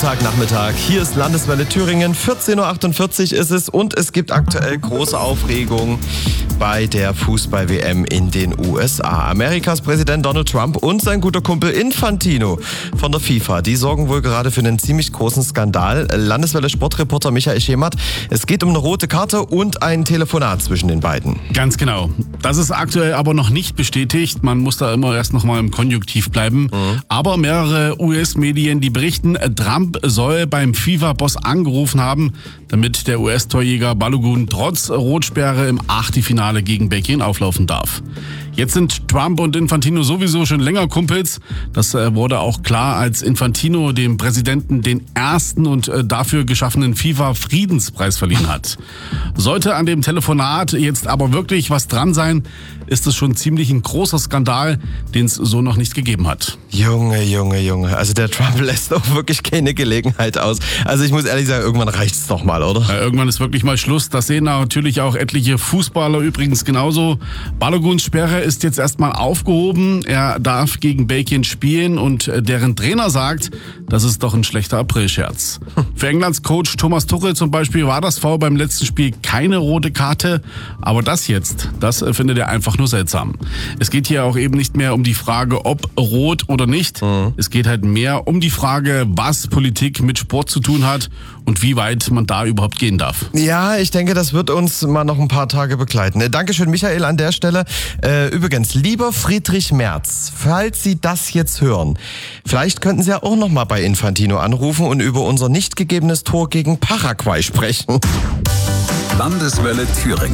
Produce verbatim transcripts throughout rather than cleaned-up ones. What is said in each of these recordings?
Montagnachmittag. Hier ist Landeswelle Thüringen. vierzehn Uhr achtundvierzig ist es und es gibt aktuell große Aufregung bei der Fußball-W M in den U S A. Amerikas Präsident Donald Trump und sein guter Kumpel Infantino von der FIFA, die sorgen wohl gerade für einen ziemlich großen Skandal. Landeswelle Sportreporter Michael Schemert. Es geht um eine rote Karte und ein Telefonat zwischen den beiden. Ganz genau. Das ist aktuell aber noch nicht bestätigt. Man muss da immer erst noch mal im Konjunktiv bleiben. Mhm. Aber mehrere U S-Medien, die berichten, Trump soll beim FIFA-Boss angerufen haben, damit der U S-Torjäger Balogun trotz Rotsperre im Achtelfinale gegen Belgien auflaufen darf. Jetzt sind Trump und Infantino sowieso schon länger Kumpels. Das wurde auch klar, als Infantino dem Präsidenten den ersten und dafür geschaffenen FIFA-Friedenspreis verliehen hat. Sollte an dem Telefonat jetzt aber wirklich was dran sein, ist es schon ziemlich ein großer Skandal, den es so noch nicht gegeben hat. Junge, Junge, Junge. Also der Trump lässt auch wirklich keine Gelegenheit aus. Also ich muss ehrlich sagen, irgendwann reicht's doch mal, oder? Ja, irgendwann ist wirklich mal Schluss. Das sehen natürlich auch etliche Fußballer übrigens genauso. Baloguns Sperre ist jetzt erstmal aufgehoben. Er darf gegen Belgien spielen und deren Trainer sagt, das ist doch ein schlechter Aprilscherz. Hm. Für Englands Coach Thomas Tuchel zum Beispiel war das Foul beim letzten Spiel keine rote Karte. Aber das jetzt, das findet er einfach nur seltsam. Es geht hier auch eben nicht mehr um die Frage, ob rot oder nicht. Mhm. Es geht halt mehr um die Frage, was Politik mit Sport zu tun hat und wie weit man da überhaupt gehen darf. Ja, ich denke, das wird uns mal noch ein paar Tage begleiten. Dankeschön, Michael, an der Stelle. Äh, übrigens, lieber Friedrich Merz, falls Sie das jetzt hören, vielleicht könnten Sie ja auch noch mal bei Infantino anrufen und über unser nicht gegebenes Tor gegen Paraguay sprechen. Landeswelle Thüringen.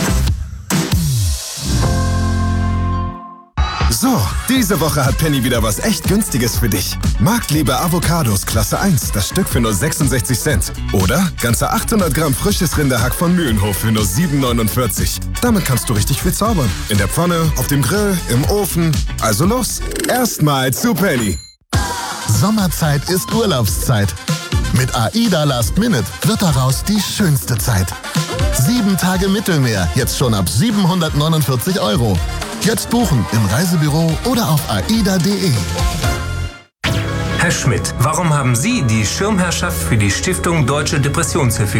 So, diese Woche hat Penny wieder was echt Günstiges für dich. Marktliebe Avocados Klasse eins, das Stück für nur sechsundsechzig Cent. Oder ganze achthundert Gramm frisches Rinderhack von Mühlenhof für nur sieben neunundvierzig. Damit kannst du richtig viel zaubern. In der Pfanne, auf dem Grill, im Ofen. Also los, erstmal zu Penny. Sommerzeit ist Urlaubszeit. Mit AIDA Last Minute wird daraus die schönste Zeit. Sieben Tage Mittelmeer, jetzt schon ab siebenhundertneunundvierzig Euro. Jetzt buchen im Reisebüro oder auf aida punkt de. Herr Schmidt, warum haben Sie die Schirmherrschaft für die Stiftung Deutsche Depressionshilfe